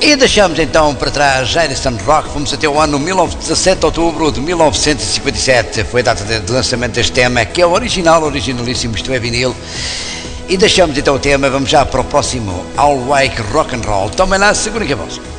E deixamos então para trás Edison Rock, fomos até o ano 17 de outubro de 1957, foi a data de lançamento deste tema, que é o originalíssimo, isto é vinil. E deixamos então o tema, vamos já para o próximo All Wake Rock and Roll. Tomem lá, segurem que é vosso.